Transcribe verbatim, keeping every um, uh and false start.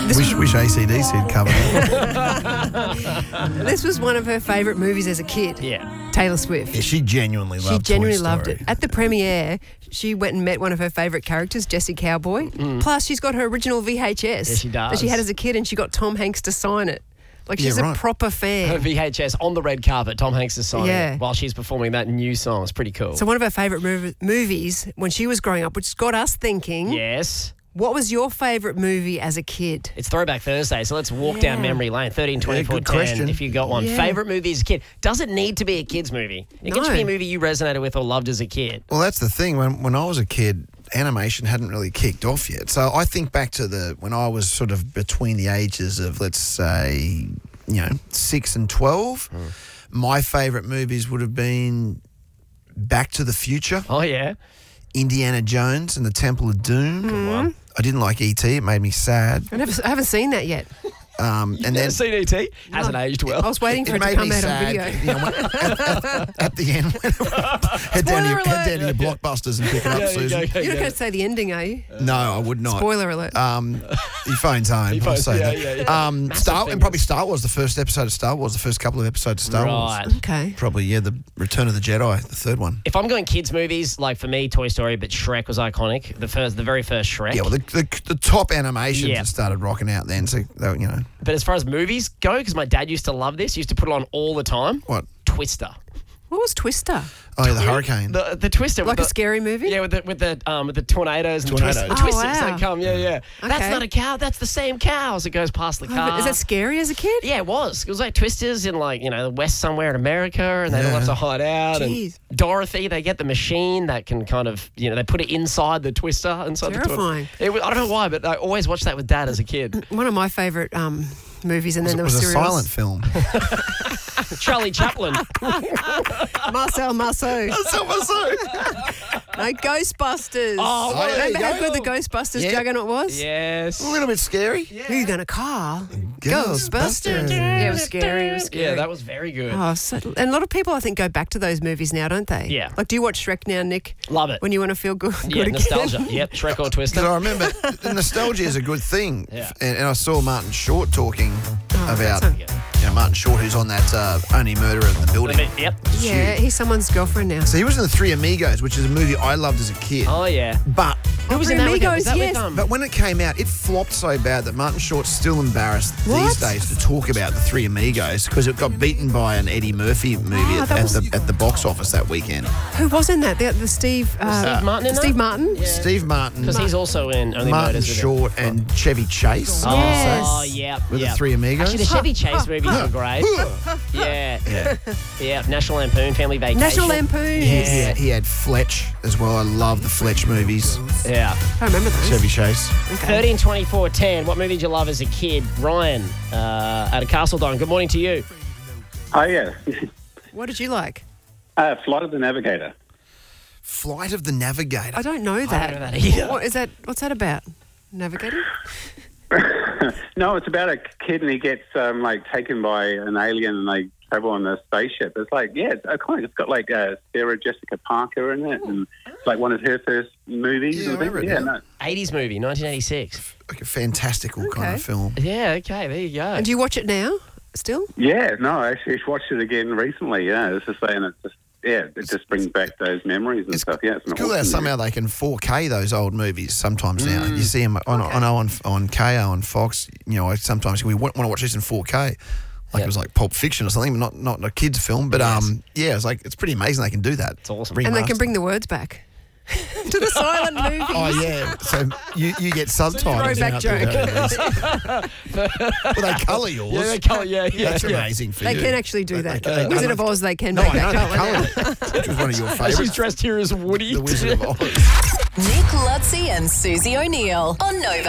Wish, wish A C D C had covered it. This was one of her favourite movies as a kid. Yeah. Taylor Swift. Yeah, she genuinely loved She genuinely Toy loved Story. it. At the premiere, she went and met one of her favourite characters, Jessie Cowboy. Plus, she's got her original V H S Yeah, she does. that she had as a kid, and she got Tom Hanks to sign it. Like, Yeah, she's right. a proper Her fan. V H S on the red carpet, Tom Hanks is signing Yeah. it while she's performing that new song. It's pretty cool. So one of her favourite mov- movies when she was growing up, which got us thinking, yes. what was your favourite movie as a kid? It's Throwback Thursday, so let's walk Yeah. down memory lane. thirteen, twenty-four, good ten, question. if you got one. Yeah. Favourite movie as a kid. Doesn't need to be a kid's movie. It can just No. be a movie you resonated with or loved as a kid. Well, that's the thing. When when I was a kid, animation hadn't really kicked off yet. So I think back to the when I was sort of between the ages of, let's say, you know, six and twelve. My favourite movies would have been Back to the Future, Oh, yeah. Indiana Jones and the Temple of Doom. Good one. I didn't like E T. It made me sad. I, never, I haven't seen that yet. Um, and Never then seen E T? Hasn't aged I well. was waiting for it, to made come me out on sad. video. You know, when- at, at- at the end, head down, to your, Spoiler head down to your Blockbusters and pick it up, Yeah, Susan. yeah, yeah, You're not yeah. going to say the ending, are you? No, I would not. Spoiler alert. Um, your phone's home. Your I'll phone's- say yeah, that. yeah, yeah. Um, Massive Star and fingers. probably Star Wars, the first episode of Star Wars, the first couple of episodes of Star Right. Wars. Okay. Probably, yeah, the Return of the Jedi, the third one. If I'm going kids' movies, like for me, Toy Story, but Shrek was iconic. The first, the very first Shrek. Yeah, well, the, the, the top animations Yeah. that started rocking out then, so, they were, you know, But as far as movies go, because my dad used to love this, used to put it on all the time. what? Twister. What was Twister? Oh, yeah, the Hurricane. The the Twister. Like with a the, scary movie? Yeah, with the with the um with the tornadoes and Tornadoes. twists, the Oh, twisters wow. that come. Yeah, yeah. That's Okay. not a cow. That's the same cow as it goes past the Oh, car. but is that scary as a kid? Yeah, it was. It was like Twisters in like, you know, the West somewhere in America, and they all Yeah. have to hide out. Jeez. And Dorothy, they get the machine that can kind of, you know, they put it inside the Twister. Inside Terrifying. The toy. It was, I don't know why, but I always watched that with Dad as a kid. One of my favourite um, movies, and then it there was was a serials. silent film. Charlie Chaplin. Marcel Marceau. That's what I No, Ghostbusters. Oh, well, there Remember you how go. good the Ghostbusters Yeah. Juggernaut was? Yes. A little bit scary. Who you gonna call? Ghostbusters. Ghostbusters. Yeah, it was scary. It was scary. Yeah, that was very good. Oh, so, and a lot of people, I think, go back to those movies now, don't they? Yeah. Like, do you watch Shrek now, Nick? Love it. When you want to feel good, good Yeah, again? nostalgia. Yep, Shrek or Because Twister. I remember the nostalgia is a good thing. Yeah. And, and I saw Martin Short talking about that's you know, Martin Short, who's on that uh, Only Murderer in the Building. Yep. It's Yeah, huge. he's someone's girlfriend now. So he was in The Three Amigos, which is a movie I loved as a kid. Oh, yeah. But Who was Three in that with him? Amigos, Was that yes. with, um, but when it came out, it flopped so bad that Martin Short's still embarrassed What? these days to talk about The Three Amigos because it got beaten by an Eddie Murphy movie Oh, at, that at was- the, at the box office that weekend. Who was in that? The, the Steve... Uh, Steve Martin in Steve that? Martin? Yeah. Steve Martin, Because he's also in Only Martin Murders with him. Short, and Chevy Chase. Oh, Yes. yeah. With yeah. The Three Amigos. Actually, the Chevy Chase movies were great. Yeah. Yeah. Yeah. National Lampoon, Family Vacation. National Lampoon. He, he, had, he had Fletch as well. I love the Fletch movies. Yeah. I remember those. Chevy Chase. Okay. thirteen, twenty-four, ten. What movie did you love as a kid? Ryan, uh, out of Castledine. Good morning to you. Oh, yeah. What did you like? uh, Flight of the Navigator. Flight of the Navigator. I don't know that. know that either. What is that? What's that about? Navigating? No, it's about a kid and he gets um, like taken by an alien and they travel on a spaceship. It's like, yeah, it's iconic. It's got like uh, Sarah Jessica Parker in it and it's like one of her first movies. Yeah, and I things. remember yeah, that. no. eighties movie, nineteen eighty-six. Like a fantastical kind Okay. of film. Yeah, okay, there you go. And do you watch it now? Still? Yeah, no, I actually watched it again recently. Yeah, it's just saying it just, yeah, it just brings back those memories and It's, stuff. Yeah, it's, it's an cool how awesome somehow they can four K those old movies sometimes now. You see them on, I know on, on K O on Fox, you know, sometimes we want to watch this in four K. Like Yeah. it was like Pulp Fiction or something, not not a kid's film. But um, yeah, it's like it's pretty amazing they can do that. It's awesome. And they Remaster. can bring the words back to the silent movie. Oh yeah, so you, you get subtitles. Throwback out joke. there. Well, they colour yours. Yeah, they colour, yeah, yeah. That's yeah. amazing for They you. can actually do that. they- they- Wizard they- of Oz, they can No, make I know that they colour now. coloured it, which was one of your She's favourites. dressed here as Woody. The Wizard of Oz. Nick Lutzi and Susie O'Neill on Nova.